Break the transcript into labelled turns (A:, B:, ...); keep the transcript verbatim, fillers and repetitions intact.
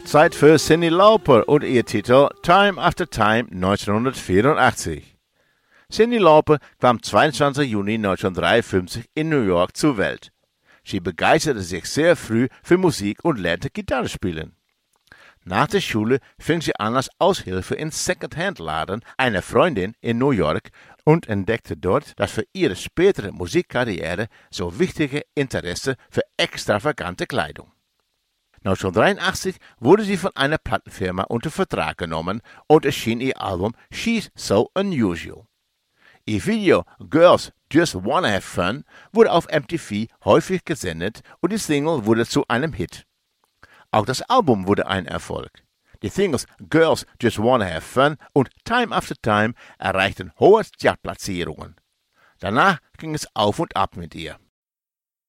A: Zeit für Cyndi Lauper und ihr Titel Time After Time neunzehnhundertvierundachtzig. Cyndi Lauper kam zweiundzwanzigsten Juni neunzehnhundertdreiundfünfzig in New York zur Welt. Sie begeisterte sich sehr früh für Musik und lernte Gitarre spielen. Nach der Schule fing sie an als Aushilfe in Second-Hand-Laden einer Freundin in New York und entdeckte dort das für ihre spätere Musikkarriere so wichtige Interesse für extravagante Kleidung. neunzehnhundertdreiundachtzig wurde sie von einer Plattenfirma unter Vertrag genommen und erschien ihr Album She's So Unusual. Ihr Video Girls Just Wanna Have Fun wurde auf M T V häufig gesendet und die Single wurde zu einem Hit. Auch das Album wurde ein Erfolg. Die Singles Girls Just Wanna Have Fun und Time After Time erreichten hohe Chartplatzierungen. Danach ging es auf und ab mit ihr.